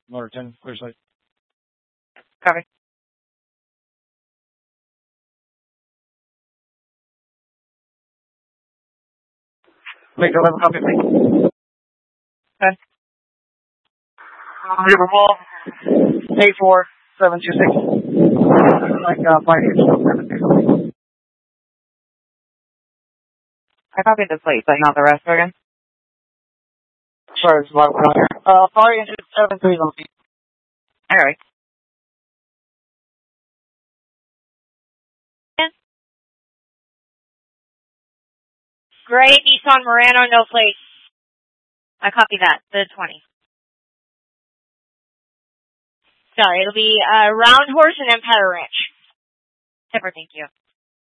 Motor 10, clear sight. Copy. Make 11 copy, please. Okay. Riverwall, 84726. Like, 5 I copied the plate, but not the rest again. Sorry, it's a lot of here. 5 inches, 730. Alright. Gray Nissan Murano, no plate. I copy that, the 20. Sorry, it'll be Round Horse and Empire Ranch. Tipper, thank you.